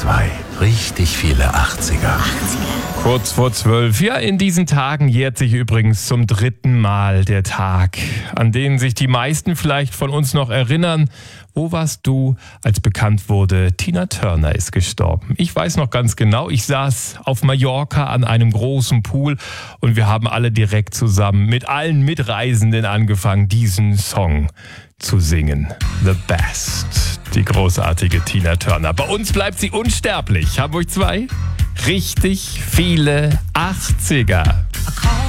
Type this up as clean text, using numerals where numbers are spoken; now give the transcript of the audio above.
2. Richtig viele 80er. Kurz vor 12. Ja, in diesen Tagen jährt sich übrigens zum 3. Mal der Tag, an den sich die meisten vielleicht von uns noch erinnern. Wo warst du, als bekannt wurde, Tina Turner ist gestorben? Ich weiß noch ganz genau, ich saß auf Mallorca an einem großen Pool und wir haben alle direkt zusammen mit allen Mitreisenden angefangen, diesen Song zu singen. The Best, die großartige Tina Turner. Bei uns bleibt sie unsterblich. Hamburg 2, richtig viele 80er.